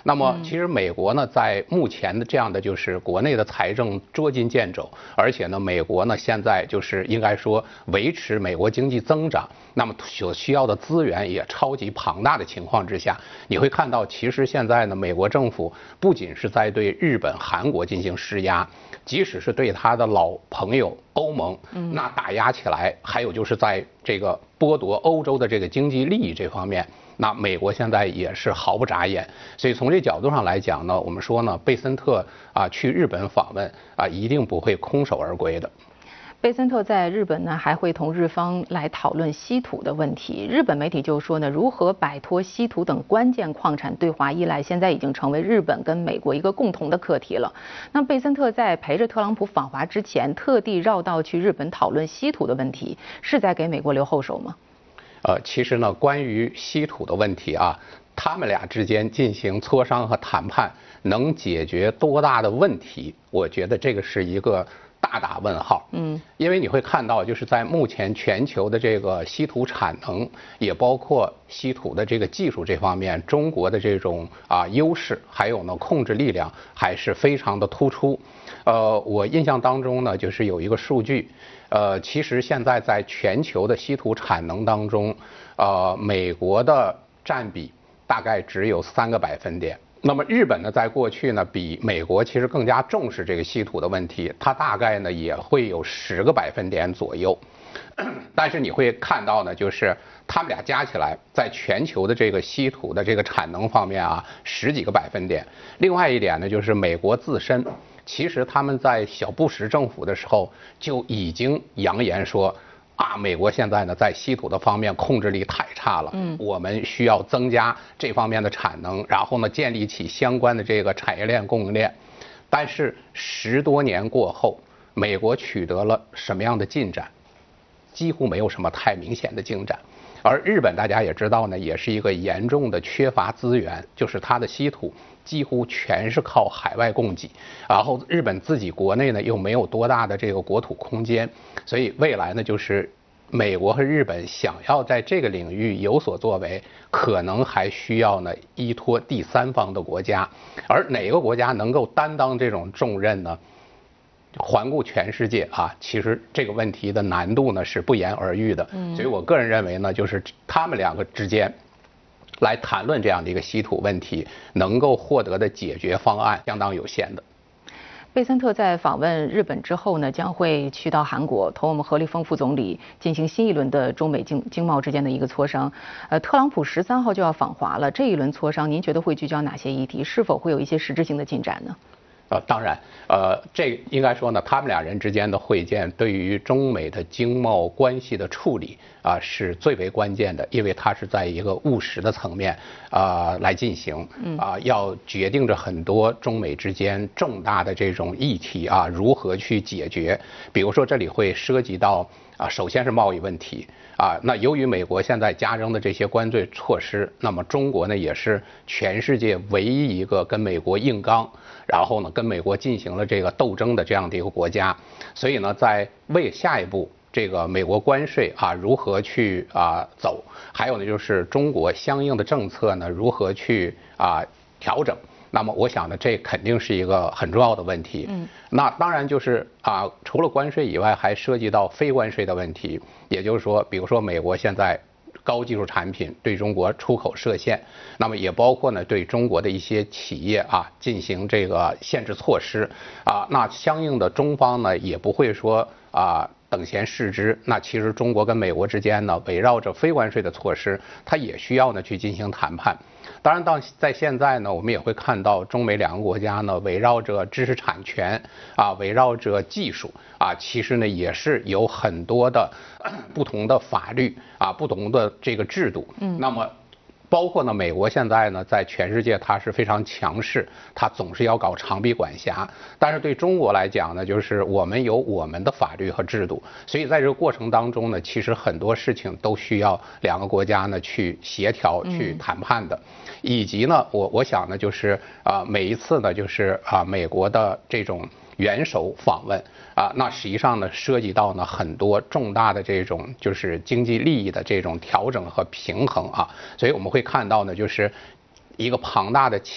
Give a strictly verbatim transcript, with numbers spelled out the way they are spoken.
那么其实美国呢，在目前的这样的就是国内的财政捉襟见肘，而且呢，美国呢现在就是应该说维持美国经济增长，那么所需要的资源也超级庞大的情况之下，你会看到，其实现在呢，美国政府不仅是在对日本、韩国进行施压，即使是对他的老朋友欧盟，那打压起来，还有就是在这个剥夺欧洲的这个经济利益这方面。那美国现在也是毫不眨眼，所以从这角度上来讲呢，我们说呢，贝森特啊去日本访问啊，一定不会空手而归的。 贝森特在日本呢，还会同日方来讨论稀土的问题。日本媒体就说呢，如何摆脱稀土等关键矿产对华依赖，现在已经成为日本跟美国一个共同的课题了。那贝森特在陪着特朗普访华之前，特地绕道去日本讨论稀土的问题，是在给美国留后手吗？ 呃，其实呢，关于稀土的问题啊，他们俩之间进行磋商和谈判，能解决多大的问题？我觉得这个是一个大大问号。嗯，因为你会看到，就是在目前全球的这个稀土产能，也包括稀土的这个技术这方面，中国的这种啊优势，还有呢控制力量还是非常的突出。呃，我印象当中呢，就是有一个数据。呃，其实现在在全球的稀土产能当中，呃，美国的占比大概只有三个百分点。那么日本呢，在过去呢，比美国其实更加重视这个稀土的问题，它大概呢也会有十个百分点左右。但是你会看到呢，就是他们俩加起来，在全球的这个稀土的这个产能方面啊，十几个百分点。另外一点呢，就是美国自身。其实他们在小布什政府的时候就已经扬言说，啊，美国现在呢在稀土的方面控制力太差了，嗯，我们需要增加这方面的产能，然后呢建立起相关的这个产业链供应链。但是十多年过后，美国取得了什么样的进展？几乎没有什么太明显的进展。而日本大家也知道呢，也是一个严重的缺乏资源，就是它的稀土几乎全是靠海外供给，然后日本自己国内呢又没有多大的这个国土空间，所以未来呢就是美国和日本想要在这个领域有所作为，可能还需要呢依托第三方的国家，而哪个国家能够担当这种重任呢？环顾全世界啊，其实这个问题的难度呢是不言而喻的。嗯，所以我个人认为呢，就是他们两个之间来谈论这样的一个稀土问题，能够获得的解决方案相当有限的。 贝森特在访问日本之后呢，将会去到韩国，同我们何立峰副总理进行新一轮的中美经经贸之间的一个磋商。呃，特朗普十三号就要访华了，这一轮磋商您觉得会聚焦哪些议题？是否会有一些实质性的进展呢？ 呃，当然，呃，这应该说呢，他们俩人之间的会见对于中美的经贸关系的处理啊、呃、是最为关键的，因为它是在一个务实的层面啊、呃、来进行，啊、呃、要决定着很多中美之间重大的这种议题啊如何去解决。比如说这里会涉及到啊，首先是贸易问题啊，那由于美国现在加征的这些关税措施，那么中国呢也是全世界唯一一个跟美国硬刚，然后呢跟美国进行了这个斗争的这样的一个国家，所以呢在为下一步这个美国关税啊如何去啊走，还有呢就是中国相应的政策呢如何去啊调整。那么我想呢，这肯定是一个很重要的问题。嗯，那当然就是啊，除了关税以外，还涉及到非关税的问题。也就是说，比如说美国现在高技术产品对中国出口设限，那么也包括呢对中国的一些企业啊进行这个限制措施啊。那相应的中方呢也不会说啊等闲视之。那其实中国跟美国之间呢，围绕着非关税的措施，它也需要呢去进行谈判。当然，到在现在呢，我们也会看到中美两个国家呢，围绕着知识产权啊，围绕着技术啊，其实呢也是有很多的不同的法律啊，不同的这个制度。嗯，那么。包括呢，美国现在呢，在全世界它是非常强势，它总是要搞长臂管辖。但是对中国来讲呢，就是我们有我们的法律和制度，所以在这个过程当中呢，其实很多事情都需要两个国家呢去协调、去谈判的。以及呢，我我想呢，就是啊、呃，每一次呢，就是啊、呃，美国的这种元首访问啊，那实际上呢，涉及到呢很多重大的这种就是经济利益的这种调整和平衡啊，所以我们会看到呢，就是一个庞大的。